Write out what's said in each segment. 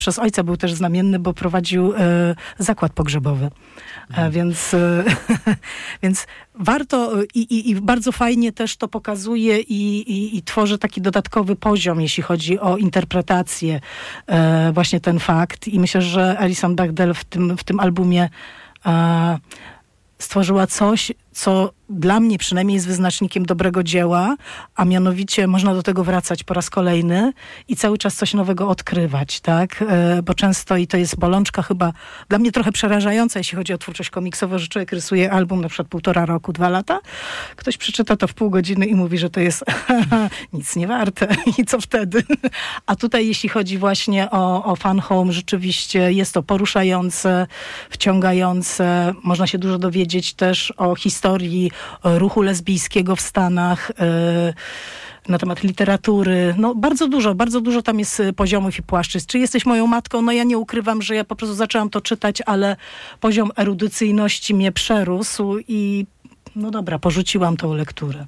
przez ojca był też znamienny, bo prowadził zakład pogrzebowy. Więc, więc warto i bardzo fajnie też to pokazuje i tworzy taki dodatkowy poziom, jeśli chodzi o interpretację, właśnie ten fakt. I myślę, że Alison Bechdel w tym albumie stworzyła coś, co dla mnie przynajmniej jest wyznacznikiem dobrego dzieła, a mianowicie można do tego wracać po raz kolejny i cały czas coś nowego odkrywać, tak? Bo często, i to jest bolączka chyba dla mnie trochę przerażająca, jeśli chodzi o twórczość komiksową, że człowiek rysuje album na przykład 1,5 roku, 2 lata, ktoś przeczyta to w pół godziny i mówi, że to jest nic nie warte i co wtedy? A tutaj jeśli chodzi właśnie o Fun Home, rzeczywiście jest to poruszające, wciągające, można się dużo dowiedzieć też o historii ruchu lesbijskiego w Stanach, na temat literatury. No bardzo dużo tam jest poziomów i płaszczyzn. Czy jesteś moją matką? No ja nie ukrywam, że ja po prostu zaczęłam to czytać, ale poziom erudycyjności mnie przerósł i no dobra, porzuciłam tą lekturę.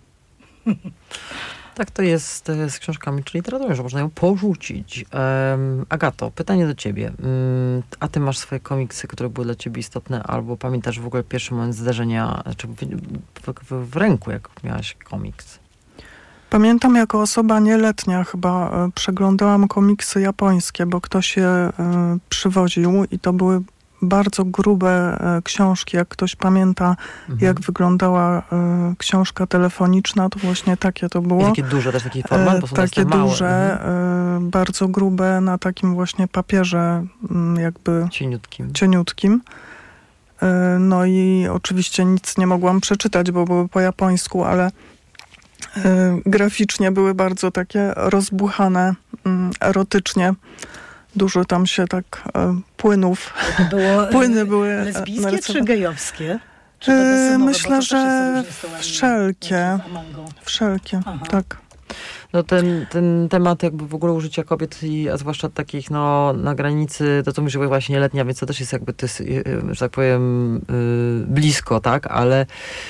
Tak to jest z książkami czy literaturą, że można ją porzucić. Agato, pytanie do ciebie. A ty masz swoje komiksy, które były dla ciebie istotne, albo pamiętasz w ogóle pierwszy moment zdarzenia, czy w ręku, jak miałaś komiks? Pamiętam, jako osoba nieletnia chyba przeglądałam komiksy japońskie, bo ktoś je przywoził i to były bardzo grube książki. Jak ktoś pamięta, jak wyglądała książka telefoniczna, to właśnie takie to było. I takie duże też, taki format? Bo są takie małe. duże, bardzo grube, na takim właśnie papierze jakby cieniutkim. No i oczywiście nic nie mogłam przeczytać, bo były po japońsku, ale graficznie były bardzo takie rozbuchane, erotycznie. Dużo tam się tak płynów. Płyny były lesbijskie czy gejowskie? Myślę, że wszelkie. Tak. No ten temat jakby w ogóle użycia kobiet, a zwłaszcza takich no na granicy, to co mówisz, że właśnie nieletnia, więc to też jest jakby, że tak powiem, blisko, tak? Ale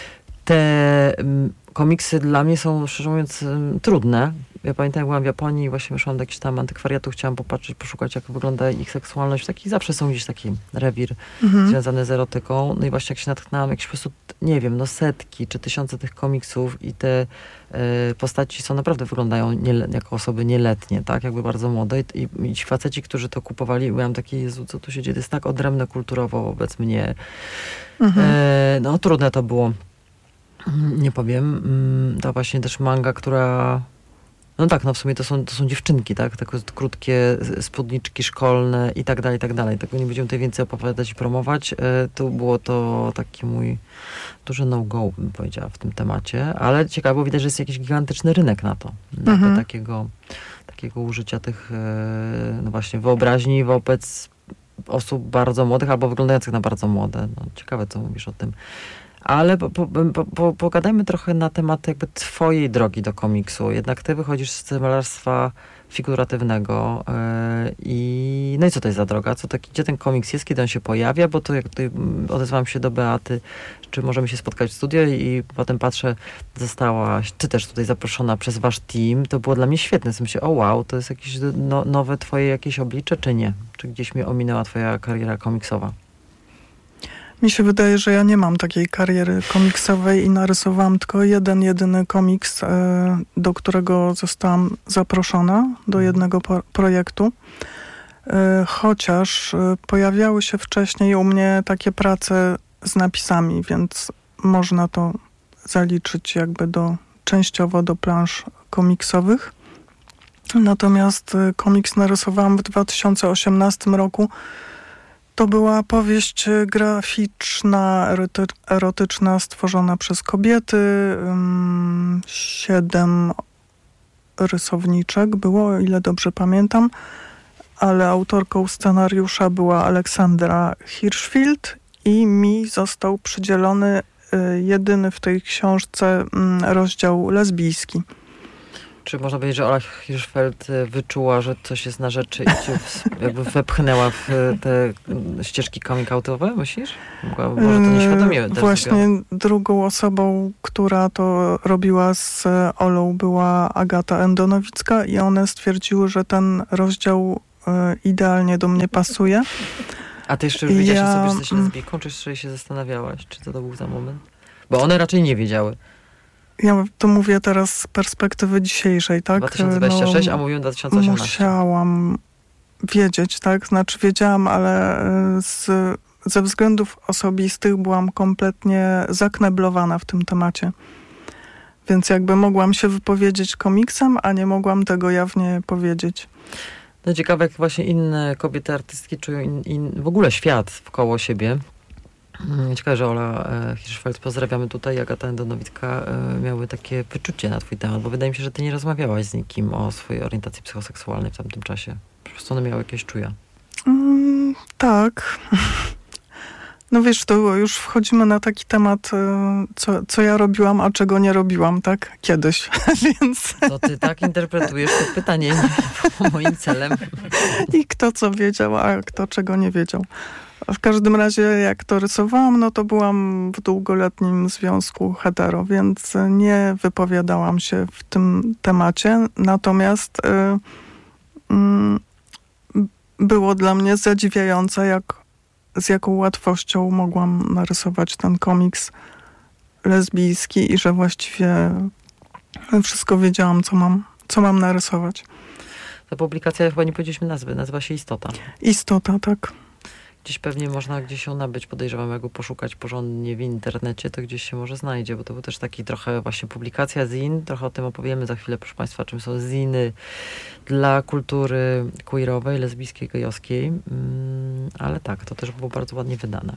te komiksy dla mnie są, szczerze mówiąc, trudne. Ja pamiętam, jak byłam w Japonii i właśnie wyszłam do jakichś tam antykwariatu, chciałam popatrzeć, poszukać, jak wygląda ich seksualność. Taki zawsze są gdzieś taki rewir związany z erotyką. No i właśnie jak się natknęłam, jakieś po prostu, nie wiem, no setki czy tysiące tych komiksów i te postaci są naprawdę, wyglądają jako osoby nieletnie, tak? Jakby bardzo młode. I ci faceci, którzy to kupowali, byłam taki, Jezu, co tu się dzieje? To jest tak odrębne kulturowo wobec mnie. No trudne to było. Nie powiem. To właśnie też manga, która... No tak, no w sumie to są dziewczynki, tak? Takie krótkie spódniczki szkolne i tak dalej, i tak dalej. Tego nie będziemy tutaj więcej opowiadać i promować. To było to taki mój duży no-go, bym powiedziała, w tym temacie. Ale ciekawe, bo widać, że jest jakiś gigantyczny rynek na to. Takiego użycia tych, no właśnie, wyobraźni wobec osób bardzo młodych albo wyglądających na bardzo młode. No, ciekawe, co mówisz o tym. Ale pogadajmy trochę na temat jakby twojej drogi do komiksu. Jednak ty wychodzisz z malarstwa figuratywnego no i co to jest za droga? Gdzie ten komiks jest? Kiedy on się pojawia? Bo to jak tutaj odezwałam się do Beaty, czy możemy się spotkać w studio i potem patrzę, zostałaś ty też tutaj zaproszona przez wasz team. To było dla mnie świetne. Myślę, o wow, to jest jakieś nowe twoje jakieś oblicze, czy nie? Czy gdzieś mnie ominęła twoja kariera komiksowa? Mi się wydaje, że ja nie mam takiej kariery komiksowej i narysowałam tylko jedyny komiks, do którego zostałam zaproszona do jednego projektu. Chociaż pojawiały się wcześniej u mnie takie prace z napisami, więc można to zaliczyć jakby częściowo do plansz komiksowych. Natomiast komiks narysowałam w 2018 roku. To była powieść graficzna, erotyczna, stworzona przez kobiety. 7 rysowniczek było, o ile dobrze pamiętam, ale autorką scenariusza była Aleksandra Hirschfield i mi został przydzielony jedyny w tej książce rozdział lesbijski. Czy można powiedzieć, że Ola Hirschfeld wyczuła, że coś jest na rzeczy i cię jakby wepchnęła w te ścieżki coming-outowe, myślisz? Może to nieświadomie. Właśnie drugą osobą, która to robiła z Olą, była Agata Endonowicka i one stwierdziły, że ten rozdział idealnie do mnie pasuje. A ty jeszcze już wiedziałaś sobie, że jesteś lesbijką, czy jeszcze się zastanawiałaś, czy to był za moment? Bo one raczej nie wiedziały. Ja to mówię teraz z perspektywy dzisiejszej, tak? 2026, a mówiłem 2018. Musiałam wiedzieć, tak? Znaczy wiedziałam, ale ze względów osobistych byłam kompletnie zakneblowana w tym temacie. Więc jakby mogłam się wypowiedzieć komiksem, a nie mogłam tego jawnie powiedzieć. No ciekawe, jak właśnie inne kobiety artystki czują w ogóle świat wkoło siebie. Ciekawe, że Ola Hirschfeld, pozdrawiamy tutaj, Agata Endonowicka, miały takie wyczucie na twój temat, bo wydaje mi się, że ty nie rozmawiałaś z nikim o swojej orientacji psychoseksualnej w tamtym czasie. Po prostu one miały jakieś czuja. Tak. No wiesz, to już wchodzimy na taki temat, co ja robiłam, a czego nie robiłam, tak? Kiedyś, więc... To ty tak interpretujesz to pytanie moim celem. I kto co wiedział, a kto czego nie wiedział. W każdym razie, jak to rysowałam, no to byłam w długoletnim związku hetero, więc nie wypowiadałam się w tym temacie. Natomiast było dla mnie zadziwiające, z jaką łatwością mogłam narysować ten komiks lesbijski i że właściwie wszystko wiedziałam, co mam narysować. Ta publikacja, chyba nie powiedzieliśmy nazwy, nazywa się Istota. Istota, tak. Gdzieś pewnie można gdzieś ją nabyć, podejrzewam, jak go poszukać porządnie w internecie, to gdzieś się może znajdzie, bo to był też taki trochę właśnie publikacja zin, trochę o tym opowiemy za chwilę, proszę Państwa, czym są ziny dla kultury queerowej, lesbijskiej, gejowskiej, ale tak, to też było bardzo ładnie wydane.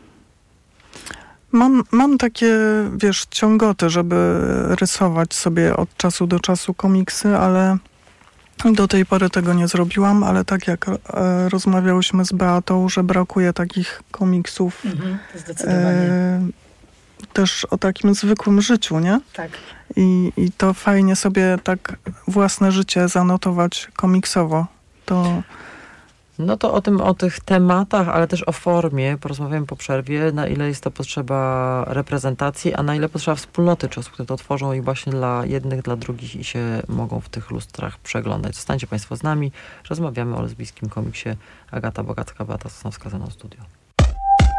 Mam takie, wiesz, ciągoty, żeby rysować sobie od czasu do czasu komiksy, ale do tej pory tego nie zrobiłam, ale tak jak rozmawiałyśmy z Beatą, że brakuje takich komiksów zdecydowanie. Też o takim zwykłym życiu, nie? Tak. I to fajnie sobie tak własne życie zanotować komiksowo. No to o tych tematach, ale też o formie porozmawiamy po przerwie, na ile jest to potrzeba reprezentacji, a na ile potrzeba wspólnoty, czy osób, które to tworzą i właśnie dla jednych, dla drugich i się mogą w tych lustrach przeglądać. Zostańcie Państwo z nami, rozmawiamy o lesbijskim komiksie. Agata Bogacka, Beata Sosnowska ze mną w studio.